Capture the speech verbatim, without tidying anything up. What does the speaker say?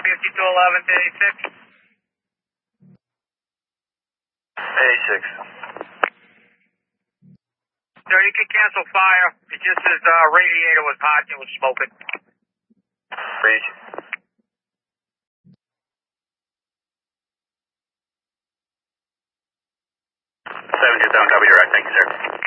fifty-two eleven to eighty-six. eighty-six. Sir, you can cancel fire. It just says the uh, radiator was hot and it was smoking. Reach. seven two seven, copy direct. Thank you, sir.